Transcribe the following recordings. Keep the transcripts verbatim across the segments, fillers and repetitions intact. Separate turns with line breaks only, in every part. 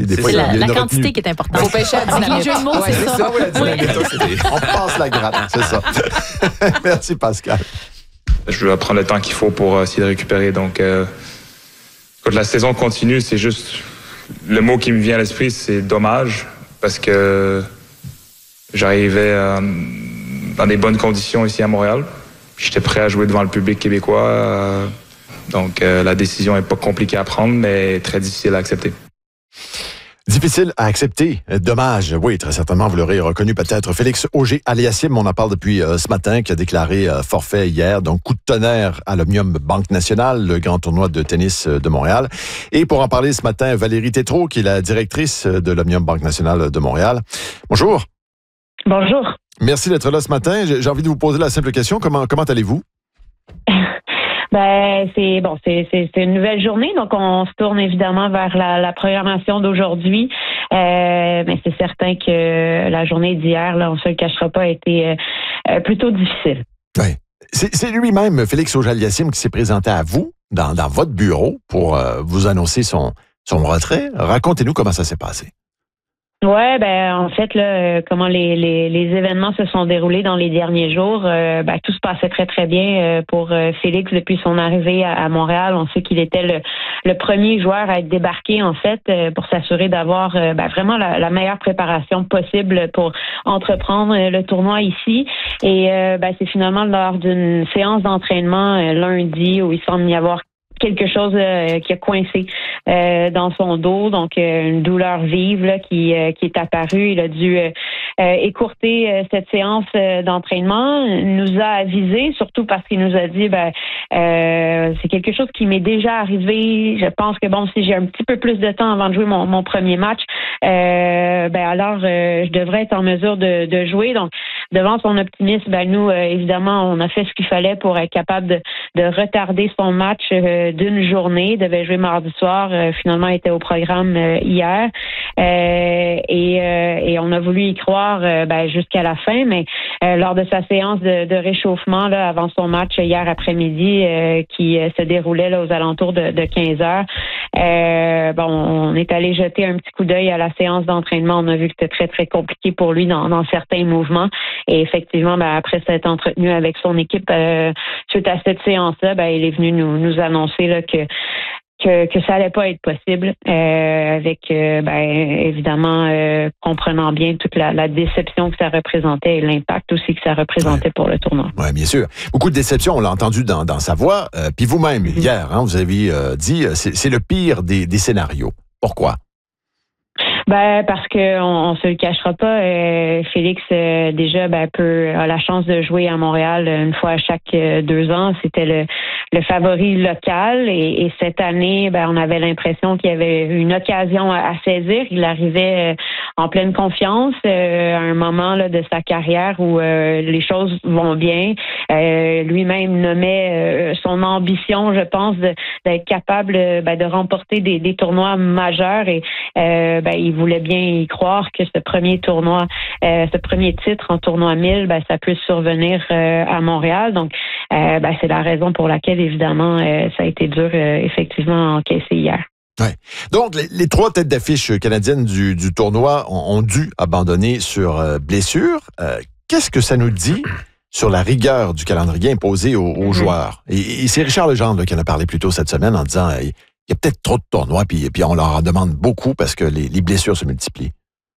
des
c'est
fois,
ça.
il y a
La,
une
la
retenue.
quantité qui est importante.
Faut pêcher à la dynamite.
Les jeux de mots,
Ouais,
c'est
c'est
ça.
ça, oui, la dynamite.
Ça, c'est des- On passe la gratte, c'est ça. Merci, Pascal.
Je dois prendre le temps qu'il faut pour euh, essayer de récupérer. Donc, euh, quand la saison continue, c'est juste... Le mot qui me vient à l'esprit, c'est dommage, parce que j'arrivais euh, dans des bonnes conditions ici à Montréal. J'étais prêt à jouer devant le public québécois. Euh, donc, euh, la décision n'est pas compliquée à prendre, mais très difficile à accepter.
Difficile à accepter. Dommage. Oui, très certainement, vous l'aurez reconnu peut-être. Félix Auger-Aliassime, on en parle depuis euh, ce matin, qui a déclaré euh, forfait hier. Donc, coup de tonnerre à l'Omnium Banque Nationale, le grand tournoi de tennis de Montréal. Et pour en parler ce matin, Valérie Tétrault, qui est la directrice de l'Omnium Banque Nationale de Montréal. Bonjour.
Bonjour.
Merci d'être là ce matin. J'ai j'ai envie de vous poser la simple question. Comment, comment allez-vous?
Ben c'est bon, c'est, c'est c'est une nouvelle journée, donc on se tourne évidemment vers la, la programmation d'aujourd'hui. Euh, mais c'est certain que la journée d'hier, là, on se le cachera pas, a été euh, plutôt difficile.
Oui. C'est, c'est lui-même, Félix Auger-Aliassime, qui s'est présenté à vous dans, dans votre bureau pour euh, vous annoncer son, son retrait. Racontez-nous comment ça s'est passé.
Ouais, ben en fait là, euh, comment les, les les événements se sont déroulés dans les derniers jours, euh, ben tout se passait très très bien euh, pour euh, Félix depuis son arrivée à, à Montréal. On sait qu'il était le le premier joueur à être débarqué en fait euh, pour s'assurer d'avoir euh, ben, vraiment la, la meilleure préparation possible pour entreprendre euh, le tournoi ici. Et euh, ben c'est finalement lors d'une séance d'entraînement euh, lundi où il semble y avoir quelque chose euh, qui a coincé euh, dans son dos, donc euh, une douleur vive là, qui euh, qui est apparue. Il a dû euh, euh, écourter euh, cette séance euh, d'entraînement. Il nous a avisé, surtout parce qu'il nous a dit ben euh, c'est quelque chose qui m'est déjà arrivé. Je pense que bon, si j'ai un petit peu plus de temps avant de jouer mon, mon premier match, euh, ben alors euh, je devrais être en mesure de, de jouer. Donc devant son optimisme, ben nous euh, évidemment on a fait ce qu'il fallait pour être capable de, de retarder son match euh, d'une journée, devait jouer mardi soir, euh, finalement était au programme euh, hier euh, et, euh, et on a voulu y croire euh, ben, jusqu'à la fin, mais euh, lors de sa séance de, de réchauffement là, avant son match hier après-midi euh, qui euh, se déroulait là, aux alentours de, de quinze heures, euh, bon, on est allé jeter un petit coup d'œil à la séance d'entraînement. On a vu que c'était très très compliqué pour lui dans, dans certains mouvements et effectivement ben, après s'être entretenu avec son équipe euh, suite à cette séance-là, ben, il est venu nous, nous annoncer là, que, que que ça allait pas être possible euh, avec euh, ben évidemment euh, comprenant bien toute la, la déception que ça représentait et l'impact aussi que ça représentait ouais. pour le tournoi.
Oui, bien sûr. Beaucoup de déception, on l'a entendu dans, dans sa voix. Euh, puis vous-même, mm-hmm. hier, hein, vous avez euh, dit c'est, c'est le pire des, des scénarios. Pourquoi?
Ben parce que on, on se le cachera pas, euh, Félix euh, déjà ben peut a la chance de jouer à Montréal une fois à chaque euh, deux ans. C'était le le favori local et, et cette année, ben on avait l'impression qu'il y avait une occasion à, à saisir. Il arrivait euh, en pleine confiance euh, à un moment là de sa carrière où euh, les choses vont bien. Euh, lui-même nommait euh, son ambition, je pense, de, d'être capable ben, de remporter des, des tournois majeurs et euh, ben il voulait bien y croire que ce premier tournoi, euh, ce premier titre en tournoi mille, ben, ça peut survenir euh, à Montréal. Donc, euh, ben, c'est la raison pour laquelle, évidemment, euh, ça a été dur, euh, effectivement, à encaisser hier.
Ouais. Donc, les, les trois têtes d'affiche canadiennes du, du tournoi ont, ont dû abandonner sur euh, blessure. Euh, qu'est-ce que ça nous dit sur la rigueur du calendrier imposé aux, aux mm-hmm. joueurs? Et, et c'est Richard Legendre là, qui en a parlé plus tôt cette semaine en disant... Euh, il y a peut-être trop de tournois, puis, puis on leur en demande beaucoup parce que les, les blessures se multiplient.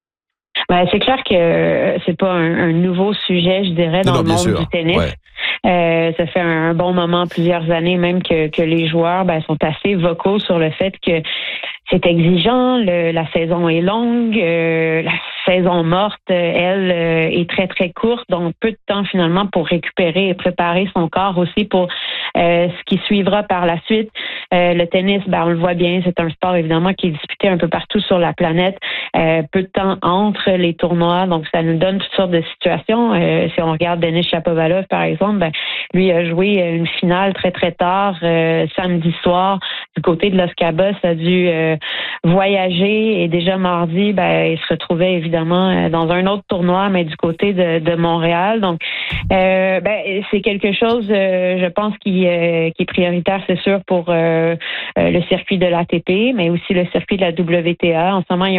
Ben, c'est clair que c'est pas un, un nouveau sujet, je dirais, dans non, non, le monde sûr. du tennis. Ouais. Euh, ça fait un bon moment, plusieurs années même, que, que les joueurs ben, sont assez vocaux sur le fait que c'est exigeant, le, la saison est longue, euh, la saison morte, elle, euh, est très, très courte, donc peu de temps finalement pour récupérer et préparer son corps aussi pour euh, ce qui suivra par la suite. Euh, le tennis, ben, on le voit bien, c'est un sport évidemment qui est disputé un peu partout sur la planète. Euh, peu de temps entre les tournois, donc ça nous donne toutes sortes de situations. Euh, si on regarde Denis Shapovalov, par exemple, ben, lui a joué une finale très, très tard, euh, samedi soir, du côté de Los Cabos, a dû euh, voyager et déjà mardi, ben, il se retrouvait évidemment dans un autre tournoi, mais du côté de, de Montréal. Donc, euh, ben, c'est quelque chose, euh, je pense, qui, euh, qui est prioritaire, c'est sûr, pour euh, le circuit de l'A T P, mais aussi le circuit de la W T A. En ce moment, il y a